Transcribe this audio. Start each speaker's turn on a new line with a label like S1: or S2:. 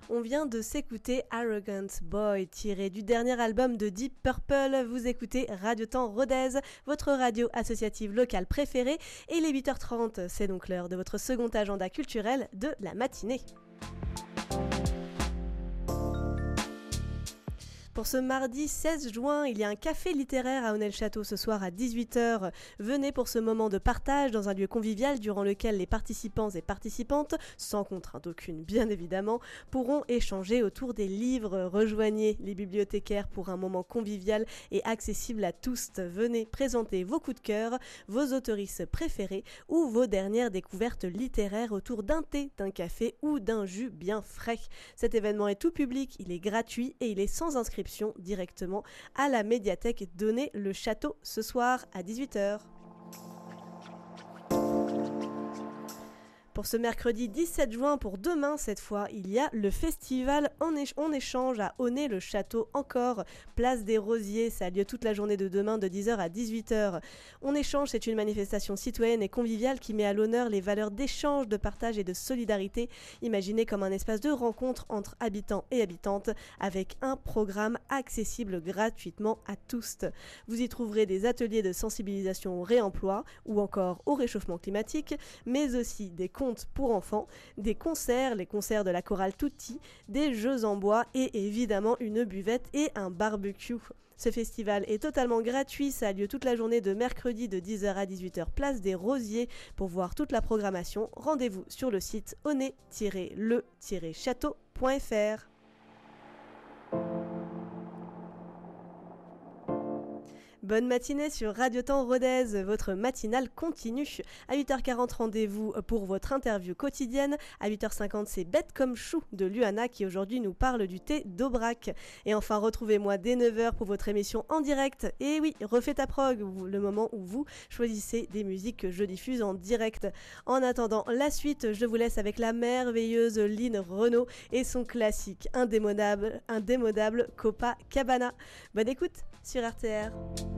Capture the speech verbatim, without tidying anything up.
S1: On vient de s'écouter Arrogant Boy, tiré du dernier album de Deep Purple. Vous écoutez Radio Temps Rodez, votre radio associative locale préférée. Et il est huit heures trente, c'est donc l'heure de votre second agenda culturel de la matinée. Pour ce mardi seize juin, il y a un café littéraire à Aunay-le-Château ce soir à dix-huit heures. Venez pour ce moment de partage dans un lieu convivial durant lequel les participants et participantes, sans contrainte aucune bien évidemment, pourront échanger autour des livres. Rejoignez les bibliothécaires pour un moment convivial et accessible à tous. Venez présenter vos coups de cœur, vos autoristes préférés ou vos dernières découvertes littéraires autour d'un thé, d'un café ou d'un jus bien frais. Cet événement est tout public, il est gratuit et il est sans inscription directement à la médiathèque d'Aunay-le-Château ce soir à dix-huit heures. Pour ce mercredi dix-sept juin, pour demain cette fois, il y a le festival On, Éch- On Échange à Aunay-le-Château encore, place des Rosiers. Ça a lieu toute la journée de demain de dix heures à dix-huit heures. On Échange, c'est une manifestation citoyenne et conviviale qui met à l'honneur les valeurs d'échange, de partage et de solidarité, imaginée comme un espace de rencontre entre habitants et habitantes, avec un programme accessible gratuitement à tous. Vous y trouverez des ateliers de sensibilisation au réemploi ou encore au réchauffement climatique, mais aussi des contes pour enfants, des concerts, les concerts de la chorale Tutti, des jeux en bois et évidemment une buvette et un barbecue. Ce festival est totalement gratuit, ça a lieu toute la journée de mercredi de dix heures à dix-huit heures, place des Rosiers. Pour voir toute la programmation, rendez-vous sur le site aunay tiret le tiret château point f r. Bonne matinée sur Radio Temps Rodez, votre matinale continue. À huit heures quarante, rendez-vous pour votre interview quotidienne. À huit heures cinquante, c'est Bête comme chou de Luana qui aujourd'hui nous parle du thé d'Aubrac. Et enfin, retrouvez-moi dès neuf heures pour votre émission en direct. Et oui, Refais ta prog, le moment où vous choisissez des musiques que je diffuse en direct. En attendant la suite, je vous laisse avec la merveilleuse Lynn Renaud et son classique indémodable, indémodable Copacabana. Bonne écoute sur R T R.